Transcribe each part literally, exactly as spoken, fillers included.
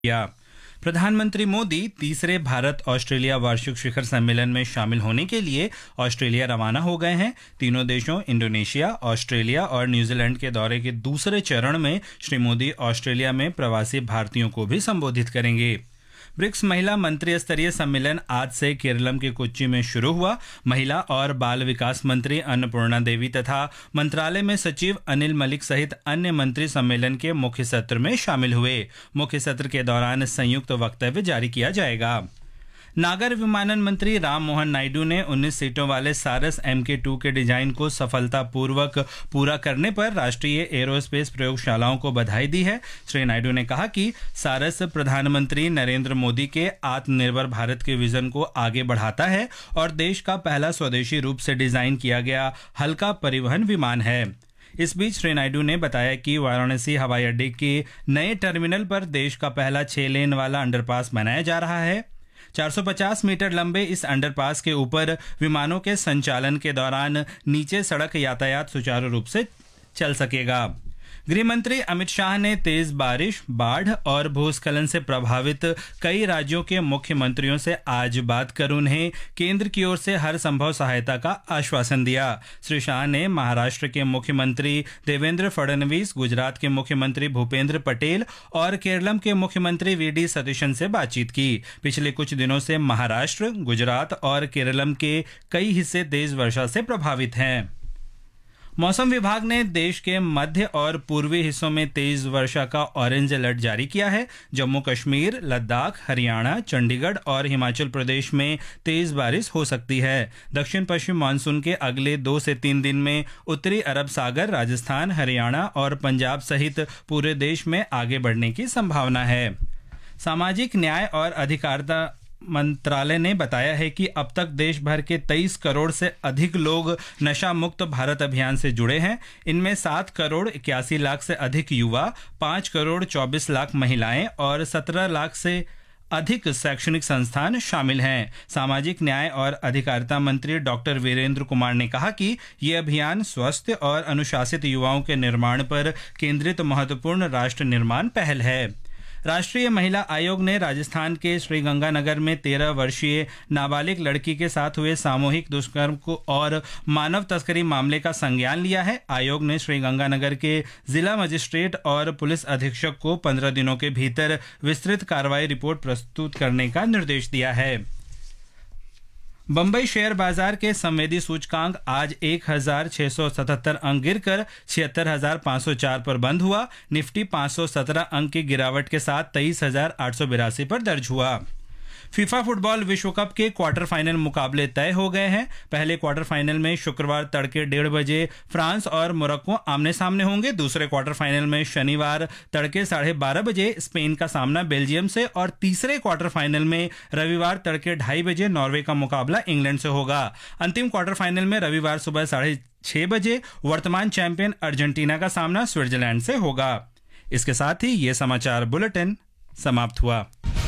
किया। प्रधानमंत्री मोदी तीसरे भारत ऑस्ट्रेलिया वार्षिक शिखर सम्मेलन में शामिल होने के लिए ऑस्ट्रेलिया रवाना हो गए हैं। तीनों देशों इंडोनेशिया, ऑस्ट्रेलिया और न्यूजीलैंड के दौरे के दूसरे चरण में श्री मोदी ऑस्ट्रेलिया में प्रवासी भारतीयों को भी संबोधित करेंगे। ब्रिक्स महिला मंत्री स्तरीय सम्मेलन आज से केरलम के कोच्चि में शुरू हुआ। महिला और बाल विकास मंत्री अन्नपूर्णा देवी तथा मंत्रालय में सचिव अनिल मलिक सहित अन्य मंत्री सम्मेलन के मुख्य सत्र में शामिल हुए। मुख्य सत्र के दौरान संयुक्त वक्तव्य जारी किया जाएगा। नागर विमानन मंत्री राम मोहन नायडू ने उन्नीस सीटों वाले सारस एम के टू के डिजाइन को सफलतापूर्वक पूरा करने पर राष्ट्रीय एरोस्पेस प्रयोगशालाओं को बधाई दी है। श्री नायडू ने कहा कि सारस प्रधानमंत्री नरेंद्र मोदी के आत्मनिर्भर भारत के विजन को आगे बढ़ाता है और देश का पहला स्वदेशी रूप से डिजाइन किया गया हल्का परिवहन विमान है। इस बीच श्री नायडू ने बताया कि वाराणसी हवाई अड्डे के नए टर्मिनल पर देश का पहला छह लेन वाला अंडरपास बनाया जा रहा है। चार सौ पचास मीटर लंबे इस अंडरपास के ऊपर विमानों के संचालन के दौरान नीचे सड़क यातायात सुचारू रूप से चल सकेगा। गृह मंत्री अमित शाह ने तेज बारिश, बाढ़ और भूस्खलन से प्रभावित कई राज्यों के मुख्यमंत्रियों से आज बात कर उन्हें केंद्र की ओर से हर संभव सहायता का आश्वासन दिया। श्री शाह ने महाराष्ट्र के मुख्यमंत्री देवेंद्र फडणवीस, गुजरात के मुख्यमंत्री भूपेंद्र पटेल और केरलम के मुख्यमंत्री वी डी सतीशन से बातचीत की। पिछले कुछ दिनों से महाराष्ट्र, गुजरात और केरलम के कई हिस्से तेज वर्षा से प्रभावित हैं। मौसम विभाग ने देश के मध्य और पूर्वी हिस्सों में तेज वर्षा का ऑरेंज अलर्ट जारी किया है। जम्मू कश्मीर, लद्दाख, हरियाणा, चंडीगढ़ और हिमाचल प्रदेश में तेज बारिश हो सकती है। दक्षिण पश्चिम मानसून के अगले दो से तीन दिन में उत्तरी अरब सागर, राजस्थान, हरियाणा और पंजाब सहित पूरे देश में आगे बढ़ने की संभावना है। सामाजिक न्याय और अधिकारिता मंत्रालय ने बताया है कि अब तक देश भर के तेईस करोड़ से अधिक लोग नशा मुक्त भारत अभियान से जुड़े हैं। इनमें सात करोड़ इक्यासी लाख से अधिक युवा, पाँच करोड़ चौबीस लाख महिलाएं और सत्रह लाख से अधिक शैक्षणिक संस्थान शामिल हैं। सामाजिक न्याय और अधिकारिता मंत्री डॉक्टर वीरेंद्र कुमार ने कहा कि ये अभियान स्वस्थ और अनुशासित युवाओं के निर्माण पर केंद्रित महत्वपूर्ण राष्ट्र निर्माण पहल है। राष्ट्रीय महिला आयोग ने राजस्थान के श्रीगंगानगर में तेरह वर्षीय नाबालिग लड़की के साथ हुए सामूहिक दुष्कर्म को और मानव तस्करी मामले का संज्ञान लिया है। आयोग ने श्रीगंगानगर के जिला मजिस्ट्रेट और पुलिस अधीक्षक को पंद्रह दिनों के भीतर विस्तृत कार्रवाई रिपोर्ट प्रस्तुत करने का निर्देश दिया है। बंबई शेयर बाजार के संवेदी सूचकांक आज एक हजार छह सौ सतहत्तर अंक गिरकर छिहत्तर हजार पाँच सौ चार पर बंद हुआ। निफ्टी पाँच सौ सत्रह अंक की गिरावट के साथ तेईस हजार आठ सौ बिरासी पर दर्ज हुआ। फीफा फुटबॉल विश्व कप के क्वार्टर फाइनल मुकाबले तय हो गए हैं। पहले क्वार्टर फाइनल में शुक्रवार तड़के डेढ़ बजे फ्रांस और मोरक्को आमने सामने होंगे। दूसरे क्वार्टर फाइनल में शनिवार तड़के साढ़े बारह बजे स्पेन का सामना बेल्जियम से और तीसरे क्वार्टर फाइनल में रविवार तड़के ढाई बजे नॉर्वे का मुकाबला इंग्लैंड से होगा। अंतिम क्वार्टर फाइनल में रविवार सुबह साढ़े छह बजे वर्तमान चैंपियन अर्जेंटीना का सामना स्विट्जरलैंड से होगा। इसके साथ ही ये समाचार बुलेटिन समाप्त हुआ।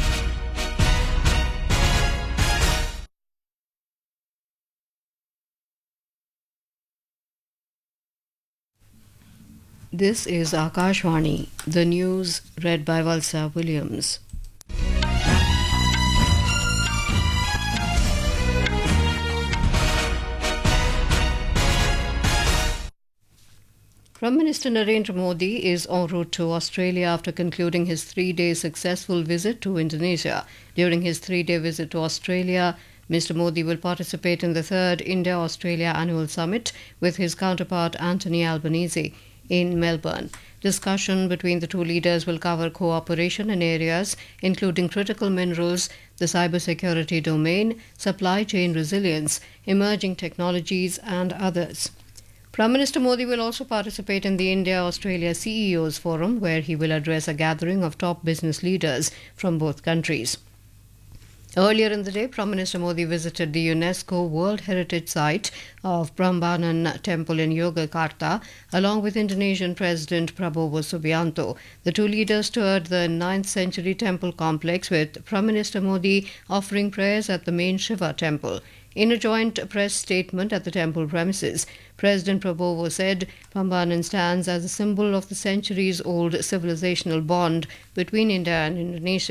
This is Akashvani, the news read by Valsa Williams. Prime Minister Narendra Modi is en route to Australia after concluding his three-day successful visit to Indonesia. During his three-day visit to Australia, Mister Modi will participate in the third India-Australia Annual Summit with his counterpart Anthony Albanese in Melbourne. Discussion between the two leaders will cover cooperation in areas including critical minerals, the cybersecurity domain, supply chain resilience, emerging technologies, and others. Prime Minister Modi will also participate in the India-Australia C E Os Forum, where he will address a gathering of top business leaders from both countries. Earlier in the day, Prime Minister Modi visited the UNESCO World Heritage Site of Prambanan Temple in Yogyakarta, along with Indonesian President Prabowo Subianto. The two leaders toured the ninth century temple complex, with Prime Minister Modi offering prayers at the main Shiva temple. In a joint press statement at the temple premises, President Prabowo said Prambanan stands as a symbol of the centuries-old civilizational bond between India and Indonesia.